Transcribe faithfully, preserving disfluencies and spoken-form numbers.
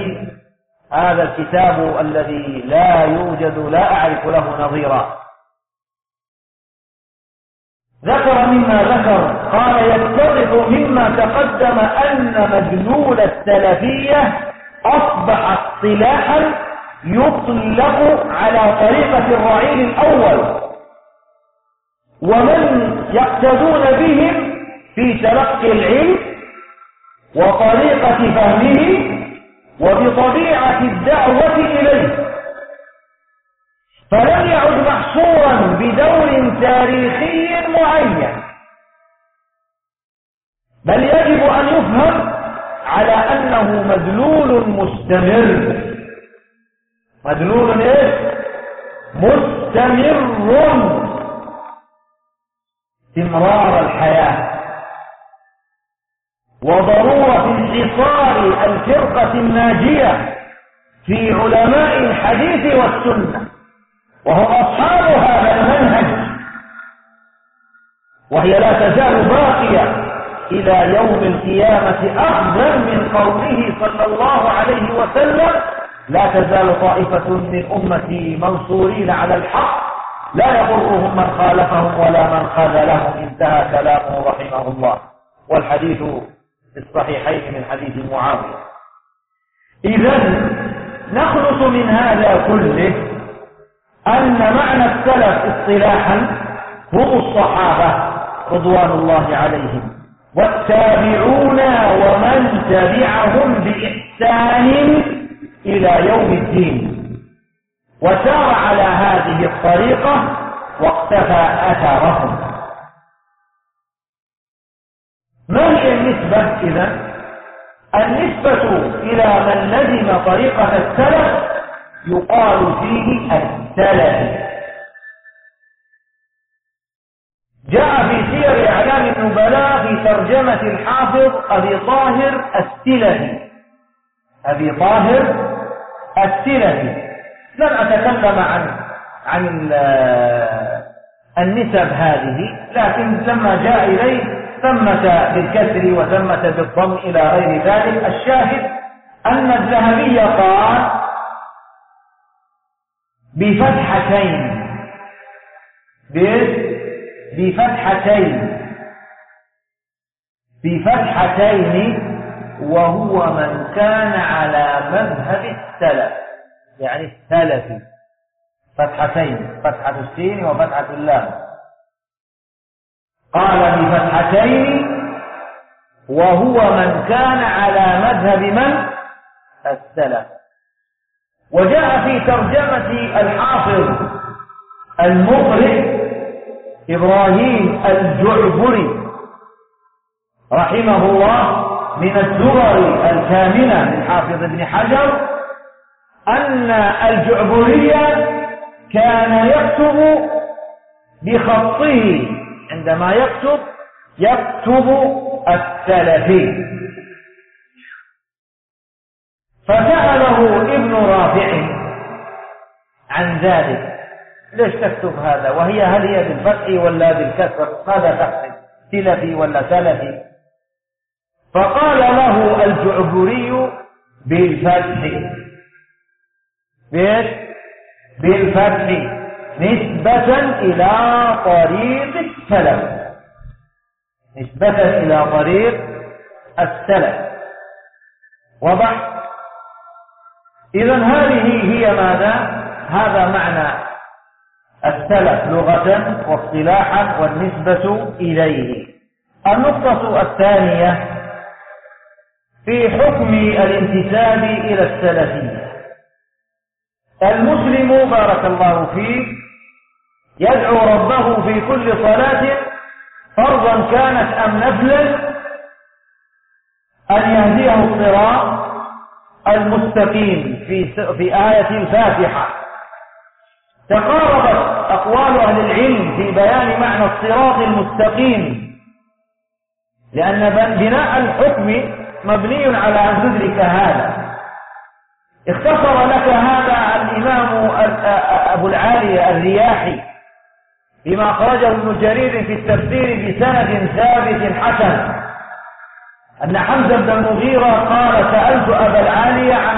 هذا الكتاب الذي لا يوجد لا أعرف له نظيرا. ذكر مما ذكر قال: يتضح مما تقدم أن مدلول السلفية أصبح اصطلاحا يطلق على طريقة الرعيل الأول ومن يقتدون بهم في تلقي العلم وطريقة فهمه وبطبيعة الدعوة إليه، فلم يعد محصورا بدور تاريخي معين، بل يجب أن يفهم على أنه مدلول مستمر. مدلول إيه؟ مستمر، استمرار الحياة وضرورة انحصار الفرقة الناجية في علماء الحديث والسنة، وهم أصحاب هذا المنهج، وهي لا تزال باقية إلى يوم القيامة، أخذا من قوله صلى الله عليه وسلم: لا تزال طائفة من أمتي منصورين على الحق لا يضرهم من خالفهم ولا من خذلهم. انتهى كلامه رحمه الله، والحديث في الصحيحين من حديث معاوية. إذن نخلص من هذا كله أن معنى السلف اصطلاحا هم الصحابة رضوان الله عليهم والتابعون ومن تبعهم بإحسان إلى يوم الدين، وسار على هذه الطريقة واقتفى أثرهم. ما هي النسبة إذن؟ النسبة إلى من لزم طريقة السلف يقال فيه السلفي. جاء في سير أعلام النبلاء في ترجمة الحافظ أبي طاهر السلفي، أبي طاهر السلفي. لن أتكلم عن عن النسب هذه، لكن لما جاء إليه ثمة بالكسر وثمة بالضم إلى غير ذلك. الشاهد أن الذهبي قال بفتحتين بفتحتين بفتحتين وهو من كان على مذهب السلف، يعني السلفي. فتحتين، فتحة السين وفتحة اللام. قال بفتحتين وهو من كان على مذهب من؟ السلف. وجاء في ترجمة الحافظ المقرئ إبراهيم الجعبري رحمه الله من الدرر الكامنة من حافظ ابن حجر أن الجعبري كان يكتب بخطه، عندما يكتب يكتب السلفي. فسأله ابن رافع عن ذلك: ليش تكتب هذا؟ وهي هل هي بالفتح ولا بالكسر؟ ماذا تقصد؟ سلفي ولا سلفي؟ فقال له الجعبري: بالفتح. بيش؟ بالفتح، نسبة إلى طريق السلف، نسبة إلى طريق السلف. وضح؟ إذن هذه هي ماذا؟ هذا معنى السلف لغة واصطلاحا والنسبة إليه. النقطة الثانية في حكم الانتساب إلى السلفية. المسلم بارك الله فيه يدعو ربه في كل صلاة فرضا كانت أم نفلا أن يهديه الصراط المستقيم في في آية الفاتحة. تقاربت أقوال أهل العلم في بيان معنى الصراط المستقيم، لأن بناء الحكم مبني على أن تدرك هذا. اختصر لك هذا الإمام أبو العالية الرياحي بما أخرجه ابن جرير في التفسير بسند ثابت حسن أن حمزة بن المغيرة قال: سألت أبا العالية عن